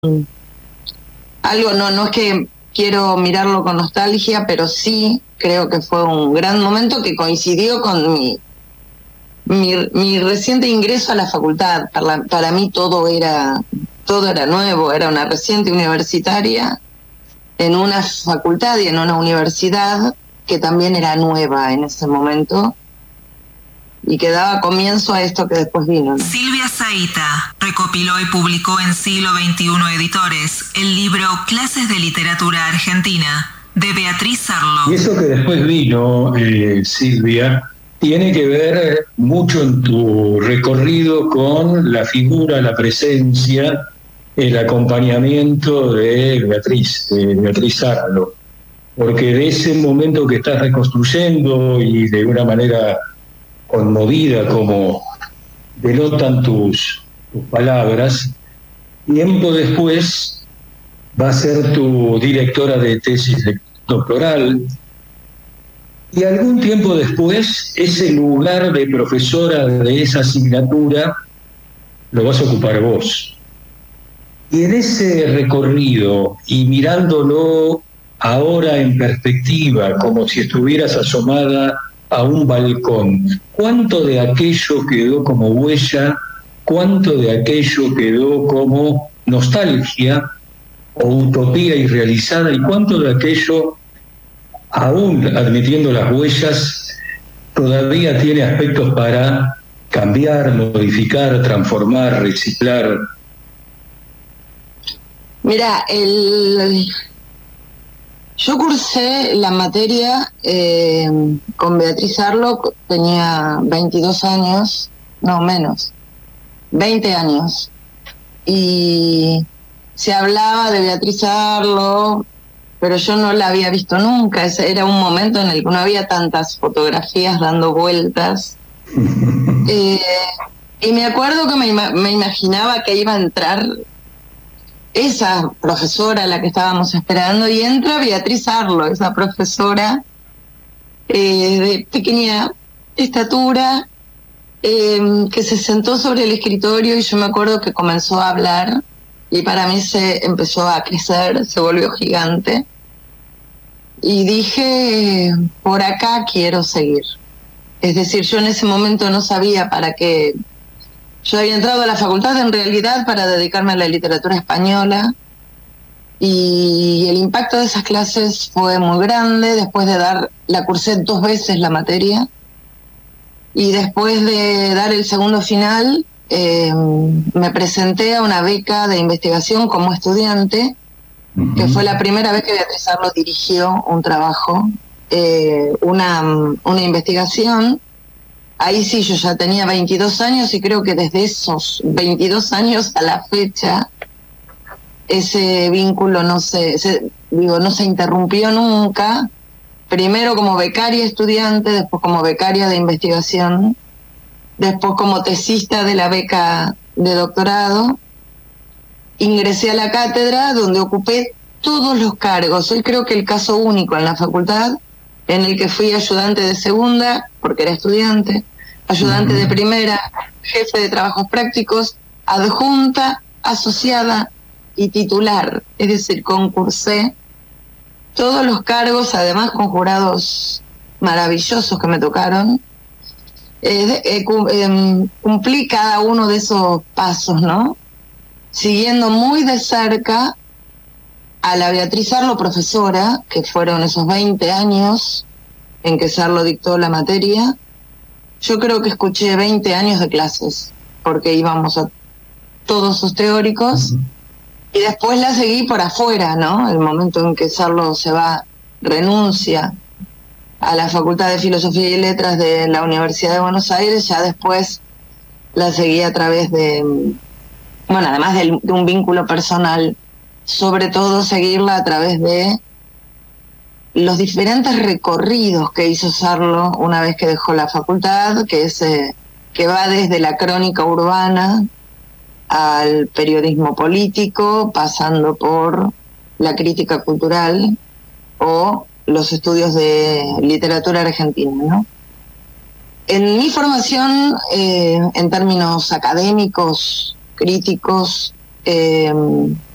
algo, no es que quiero mirarlo con nostalgia, pero sí creo que fue un gran momento que coincidió con mi reciente ingreso a la facultad. Para mí todo era nuevo, era una reciente universitaria en una facultad y en una universidad que también era nueva en ese momento y que daba comienzo a esto que después vino, ¿no? Silvia Zaita recopiló y publicó en Siglo XXI Editores el libro Clases de Literatura Argentina, de Beatriz Sarlo. Y eso que después vino, Silvia, tiene que ver mucho en tu recorrido con la figura, la presencia, el acompañamiento de Beatriz Sarlo. Porque de ese momento que estás reconstruyendo y de una manera conmovida, como denotan tus palabras, tiempo después va a ser tu directora de tesis doctoral, y algún tiempo después ese lugar de profesora de esa asignatura lo vas a ocupar vos. Y en ese recorrido, y mirándolo ahora en perspectiva, como si estuvieras asomada a un balcón, ¿cuánto de aquello quedó como huella? ¿Cuánto de aquello quedó como nostalgia o utopía irrealizada? ¿Y cuánto de aquello, aún admitiendo las huellas, todavía tiene aspectos para cambiar, modificar, transformar, reciclar? Mira, yo cursé la materia con Beatriz Sarlo, tenía 22 años, no menos, 20 años. Y se hablaba de Beatriz Sarlo, pero yo no la había visto nunca. Ese era un momento en el que no había tantas fotografías dando vueltas. Y me acuerdo que me imaginaba que iba a entrar esa profesora a la que estábamos esperando, y entra Beatriz Sarlo, esa profesora de pequeña estatura, que se sentó sobre el escritorio, y yo me acuerdo que comenzó a hablar, y para mí se empezó a crecer, se volvió gigante, y dije, por acá quiero seguir. Es decir, yo en ese momento no sabía para qué. Yo había entrado a la facultad en realidad para dedicarme a la literatura española, y el impacto de esas clases fue muy grande. Después de la cursé 2 veces la materia, y después de dar el segundo final me presenté a una beca de investigación como estudiante, que fue la primera vez que Beatriz Sarlo dirigió un trabajo, una investigación. Ahí sí, yo ya tenía 22 años, y creo que desde esos 22 años a la fecha ese vínculo no se interrumpió nunca. Primero como becaria estudiante, después como becaria de investigación, después como tesista de la beca de doctorado. Ingresé a la cátedra, donde ocupé todos los cargos. Soy, creo que, el caso único en la facultad en el que fui ayudante de segunda, porque era estudiante, ayudante de primera, jefe de trabajos prácticos, adjunta, asociada y titular. Es decir, concursé todos los cargos, además con jurados maravillosos que me tocaron. Cumplí cada uno de esos pasos, ¿no? Siguiendo muy de cerca a la Beatriz Sarlo profesora, que fueron esos 20 años en que Sarlo dictó la materia. Yo creo que escuché 20 años de clases, porque íbamos a todos sus teóricos, y después la seguí por afuera, ¿no? El momento en que Sarlo se va, renuncia a la Facultad de Filosofía y Letras de la Universidad de Buenos Aires, ya después la seguí a través de, bueno, además de un vínculo personal, sobre todo seguirla a través de los diferentes recorridos que hizo Sarlo una vez que dejó la facultad, que va desde la crónica urbana al periodismo político, pasando por la crítica cultural o los estudios de literatura argentina, ¿no? En mi formación, en términos académicos, críticos,